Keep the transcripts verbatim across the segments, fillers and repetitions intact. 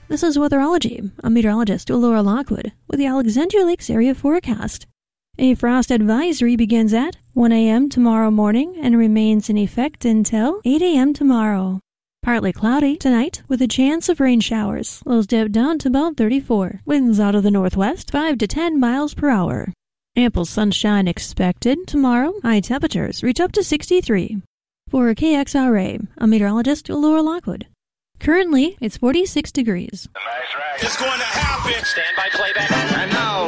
This is Weatherology. I'm meteorologist Laura Lockwood with the Alexandria Lakes area forecast. A frost advisory begins at one a.m. tomorrow morning and remains in effect until eight a.m. tomorrow. Partly cloudy tonight with a chance of rain showers. Lows dip down to about thirty-four. Winds out of the northwest, five to ten miles per hour. Ample sunshine expected tomorrow. High temperatures reach up to sixty-three. For K X R A, I'm meteorologist Laura Lockwood. Currently, it's forty-six degrees. Nice ride. It's going to happen. Stand by playback. And now,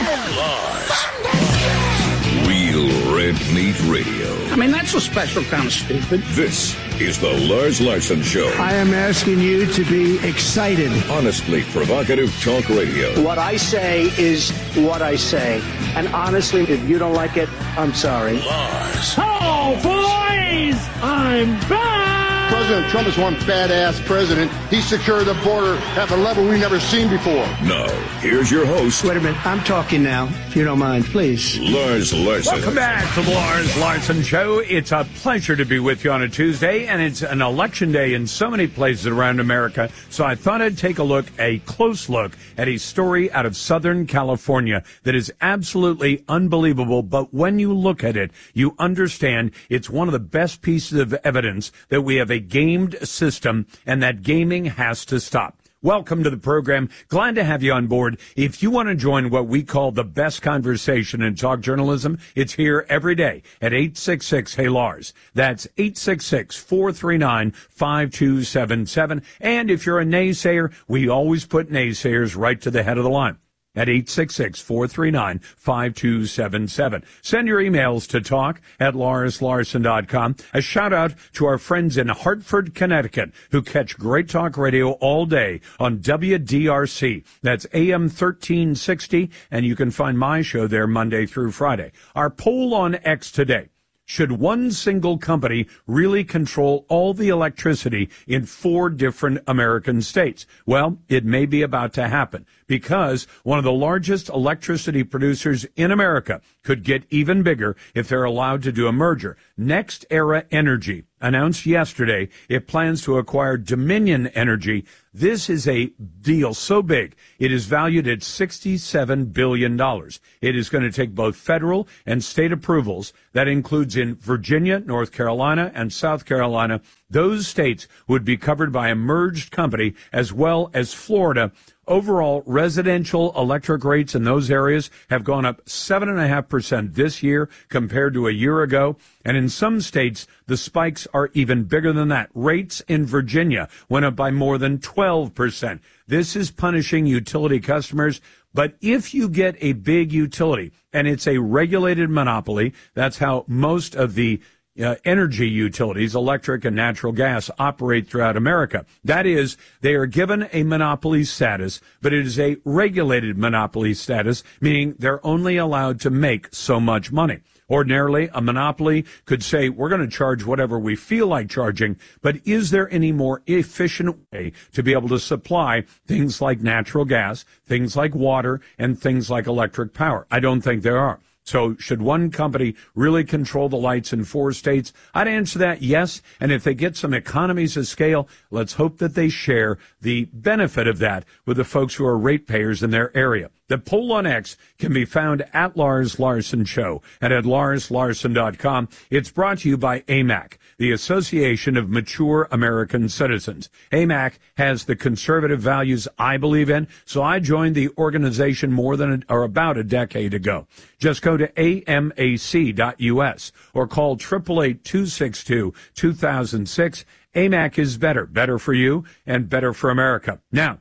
Lars. Real Red Meat Radio. I mean, that's a special kind of stupid. This is the Lars Larson Show. I am asking you to be excited. Honestly provocative talk radio. What I say is what I say. And honestly, if you don't like it, I'm sorry. Lars. Oh, boys! I'm back! President Trump is one badass president. He secured the border at a level we've never seen before. Now, here's your host. Wait a minute. I'm talking now, if you don't mind, please. Lars Larson. Welcome back to the Lars Larson Show. It's a pleasure to be with you on a Tuesday, and it's an election day in so many places around America. So I thought I'd take a look, a close look, at a story out of Southern California that is absolutely unbelievable. But when you look at it, you understand it's one of the best pieces of evidence that we have a gamed system, and that gaming has to stop. Welcome to the program. Glad to have you on board. If you want to join what we call the best conversation in talk journalism, it's here every day at eight six six, hey Lars. That's eight six six, four three nine, five two seven seven. And if you're a naysayer, we always put naysayers right to the head of the line at eight six six, four three nine, five two seven seven. Send your emails to talk at lars larson dot com. A shout out to our friends in Hartford, Connecticut, who catch great talk radio all day on W D R C. That's A M thirteen sixty, and you can find my show there Monday through Friday. Our poll on X today. Should one single company really control all the electricity in four different American states? Well, it may be about to happen because one of the largest electricity producers in America could get even bigger if they're allowed to do a merger. NextEra Energy announced yesterday it plans to acquire Dominion Energy. This is a deal so big, it is valued at sixty-seven billion dollars. It is going to take both federal and state approvals. That includes in Virginia, North Carolina, and South Carolina. Those states would be covered by a merged company, as well as Florida. Overall, residential electric rates in those areas have gone up seven point five percent this year compared to a year ago. And in some states, the spikes are even bigger than that. Rates in Virginia went up by more than twelve percent. This is punishing utility customers. But if you get a big utility, and it's a regulated monopoly, that's how most of the Uh, energy utilities, electric and natural gas, operate throughout America. That is, they are given a monopoly status, but it is a regulated monopoly status, meaning they're only allowed to make so much money. Ordinarily, a monopoly could say, we're going to charge whatever we feel like charging, but is there any more efficient way to be able to supply things like natural gas, things like water, and things like electric power? I don't think there are. So should one company really control the lights in four states? I'd answer that yes. And if they get some economies of scale, let's hope that they share the benefit of that with the folks who are ratepayers in their area. The poll on X can be found at Lars Larson Show and at lars larson dot com. It's brought to you by A M A C, the Association of Mature American Citizens. A M A C has the conservative values I believe in, so I joined the organization more than a, or about a decade ago. Just go to A M A C dot U S or call eight eight eight, two six two, two thousand six. A M A C is better, better for you and better for America. Now,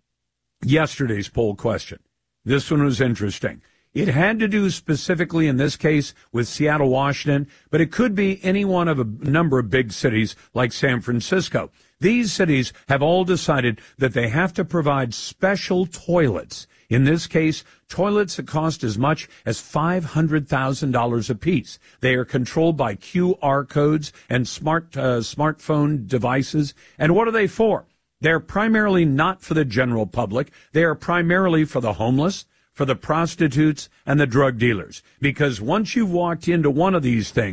yesterday's poll question. This one was interesting. It had to do specifically in this case with Seattle, Washington, but it could be any one of a number of big cities like San Francisco. These cities have all decided that they have to provide special toilets. In this case, toilets that cost as much as five hundred thousand dollars apiece. They are controlled by Q R codes and smart uh, smartphone devices. And what are they for? They're primarily not for the general public. They are primarily for the homeless, for the prostitutes, and the drug dealers. Because once you've walked into one of these things,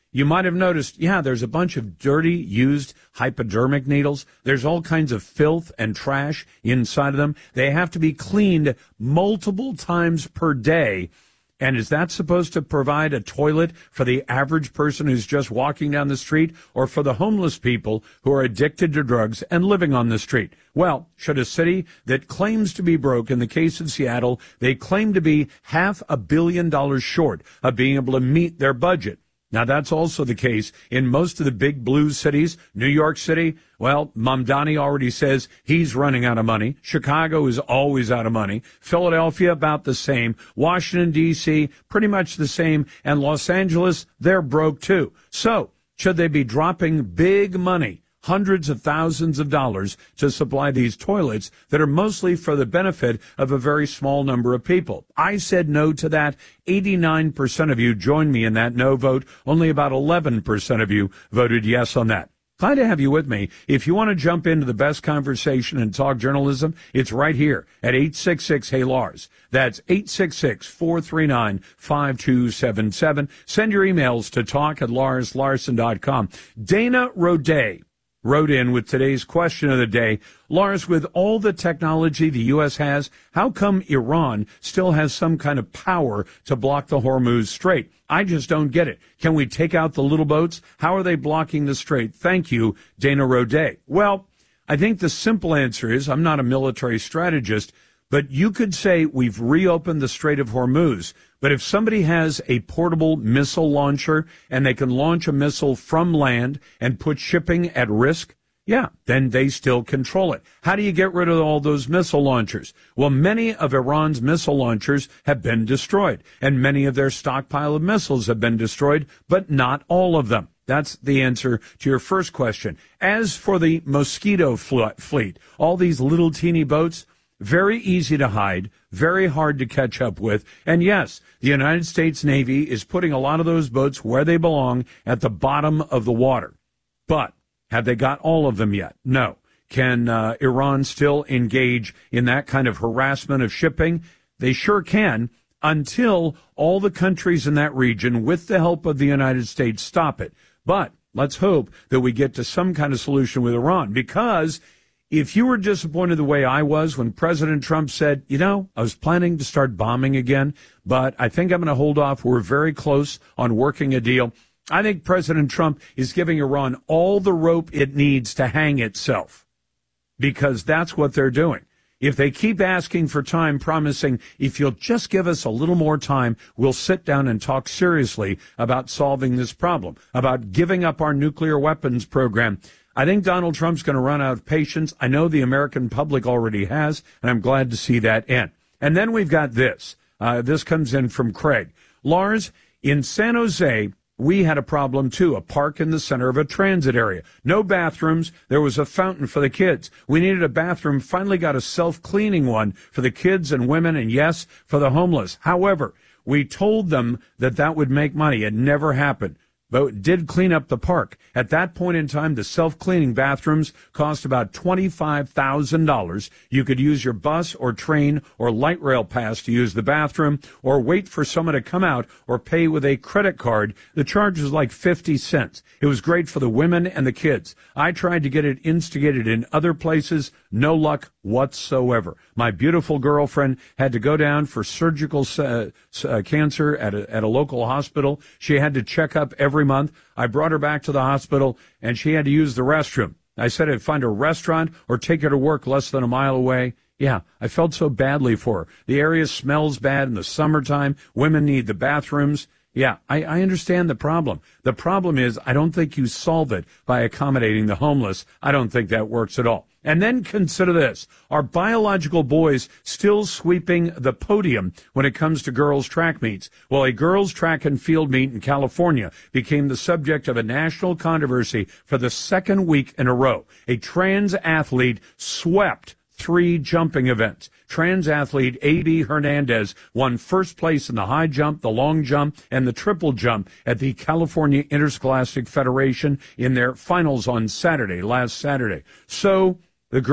You might have noticed, yeah, there's a bunch of dirty, used hypodermic needles. There's all kinds of filth and trash inside of them. They have to be cleaned multiple times per day. And is that supposed to provide a toilet for the average person who's just walking down the street, or for the homeless people who are addicted to drugs and living on the street? Well, should a city that claims to be broke, in the case of Seattle, they claim to be half a billion dollars short of being able to meet their budget. Now, that's also the case in most of the big blue cities. New York City, well, Mamdani already says he's running out of money. Chicago is always out of money. Philadelphia, about the same. Washington, D C, pretty much the same. And Los Angeles, they're broke too. So, should they be dropping big money, hundreds of thousands of dollars, to supply these toilets that are mostly for the benefit of a very small number of people? I said no to that. eighty-nine percent of you joined me in that no vote. Only about eleven percent of you voted yes on that. Glad to have you with me. If you want to jump into the best conversation and talk journalism, it's right here at eight six six, hey Lars. That's eight six six, four three nine, five two seven seven. Send your emails to talk at lars larson dot com. Dana Roday wrote in with today's question of the day. Lars, with all the technology the U S has, how come Iran still has some kind of power to block the Hormuz Strait? I just don't get it. Can we take out the little boats? How are they blocking the strait? Thank you, Dana Roday. Well, I think the simple answer is, I'm not a military strategist, but you could say we've reopened the Strait of Hormuz. But if somebody has a portable missile launcher and they can launch a missile from land and put shipping at risk, yeah, then they still control it. How do you get rid of all those missile launchers? Well, many of Iran's missile launchers have been destroyed, and many of their stockpile of missiles have been destroyed, but not all of them. That's the answer to your first question. As for the Mosquito fleet, all these little teeny boats, very easy to hide, very hard to catch up with. And yes, the United States Navy is putting a lot of those boats where they belong, at the bottom of the water. But have they got all of them yet? No. Can uh, Iran still engage in that kind of harassment of shipping? They sure can, until all the countries in that region, with the help of the United States, stop it. But let's hope that we get to some kind of solution with Iran, because if you were disappointed the way I was when President Trump said, you know, I was planning to start bombing again, but I think I'm going to hold off. We're very close on working a deal. I think President Trump is giving Iran all the rope it needs to hang itself, because that's what they're doing. If they keep asking for time, promising, if you'll just give us a little more time, we'll sit down and talk seriously about solving this problem, about giving up our nuclear weapons program, I think Donald Trump's going to run out of patience. I know the American public already has, and I'm glad to see that end. And then we've got this. Uh, this comes in from Craig. Lars, in San Jose, we had a problem, too, a park in the center of a transit area. No bathrooms. There was a fountain for the kids. We needed a bathroom, finally got a self-cleaning one for the kids and women, and, yes, for the homeless. However, we told them that that would make money. It never happened. But it did clean up the park. At that point in time, the self-cleaning bathrooms cost about twenty-five thousand dollars. You could use your bus or train or light rail pass to use the bathroom, or wait for someone to come out, or pay with a credit card. The charge was like fifty cents. It was great for the women and the kids. I tried to get it instigated in other places. No luck whatsoever. My beautiful girlfriend had to go down for surgical uh, uh, cancer at a, at a local hospital. She had to check up every month. I brought her back to the hospital, and she had to use the restroom. I said I'd find a restaurant or take her to work less than a mile away. Yeah, I felt so badly for her. The area smells bad in the summertime. Women need the bathrooms. Yeah, I, I understand the problem. The problem is I don't think you solve it by accommodating the homeless. I don't think that works at all. And then consider this. Are biological boys still sweeping the podium when it comes to girls' track meets? Well, a girls' track and field meet in California became the subject of a national controversy for the second week in a row. A trans athlete swept three jumping events. Trans athlete A B Hernandez won first place in the high jump, the long jump, and the triple jump at the California Interscholastic Federation in their finals on Saturday, last Saturday. So the girl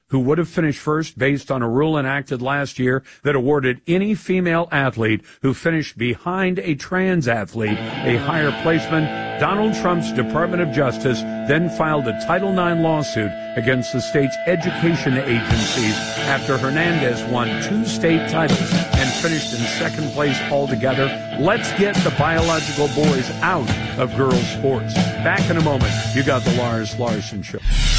who would have finished first based on a rule enacted last year that awarded any female athlete who finished behind a trans athlete a higher placement, Donald Trump's Department of Justice then filed a Title nine lawsuit against the state's education agencies after Hernandez won two state titles and finished in second place altogether. Let's get the biological boys out of girls' sports. Back in a moment. You got the Lars Larson Show.